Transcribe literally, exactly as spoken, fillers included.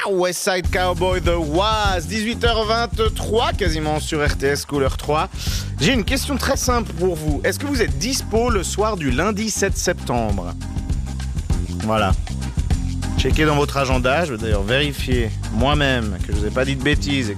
West Side Cowboy The Was, dix-huit heures vingt-trois quasiment sur R T S Couleur trois. J'ai une question très simple pour vous. Est-ce que vous êtes dispo le soir du lundi sept septembre? Voilà. Checkez dans votre agenda, je vais d'ailleurs vérifier moi-même que je vous ai pas dit de bêtises et que